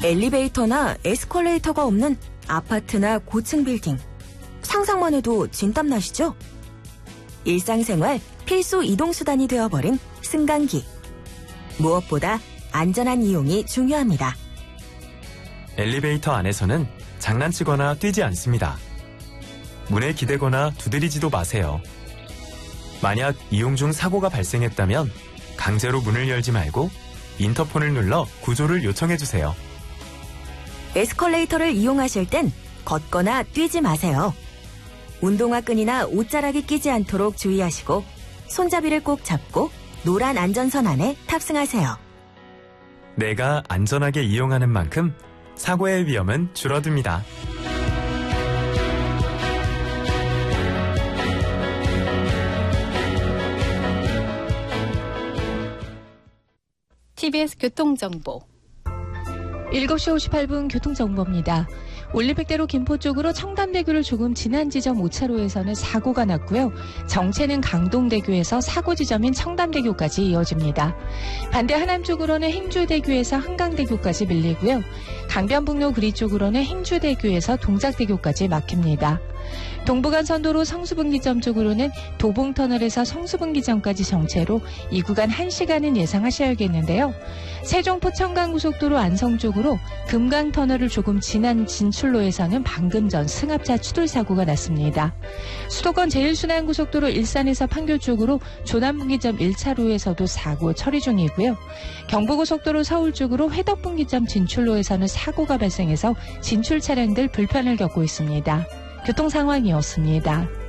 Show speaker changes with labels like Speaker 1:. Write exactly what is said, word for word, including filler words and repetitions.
Speaker 1: 엘리베이터나 에스컬레이터가 없는 아파트나 고층 빌딩. 상상만 해도 진땀 나시죠? 일상생활 필수 이동수단이 되어버린 승강기. 무엇보다 안전한 이용이 중요합니다.
Speaker 2: 엘리베이터 안에서는 장난치거나 뛰지 않습니다. 문에 기대거나 두드리지도 마세요. 만약 이용 중 사고가 발생했다면 강제로 문을 열지 말고 인터폰을 눌러 구조를 요청해주세요.
Speaker 1: 에스컬레이터를 이용하실 땐 걷거나 뛰지 마세요. 운동화 끈이나 옷자락이 끼지 않도록 주의하시고 손잡이를 꼭 잡고 노란 안전선 안에 탑승하세요.
Speaker 2: 내가 안전하게 이용하는 만큼 사고의 위험은 줄어듭니다.
Speaker 3: 티비에스 교통정보.
Speaker 4: 일곱 시 오십팔 분 교통정보입니다. 올림픽대로 김포 쪽으로 청담대교를 조금 지난 지점 오 차로에서는 사고가 났고요. 정체는 강동대교에서 사고 지점인 청담대교까지 이어집니다. 반대 하남 쪽으로는 행주대교에서 한강대교까지 밀리고요. 강변북로 구리 쪽으로는 행주대교에서 동작대교까지 막힙니다. 동부간선도로 성수분기점 쪽으로는 도봉터널에서 성수분기점까지 정체로 이 구간 한 시간은 예상하셔야겠는데요. 세종포 청강고속도로 안성 쪽으로 금강터널을 조금 지난 진출로에서는 방금 전 승합차 추돌 사고가 났습니다. 수도권 제일순환고속도로 일산에서 판교 쪽으로 조남분기점 일 차로에서도 사고 처리 중이고요. 경부고속도로 서울 쪽으로 회덕분기점 진출로에서는 사고가 발생해서 진출 차량들 불편을 겪고 있습니다. 교통 상황이었습니다.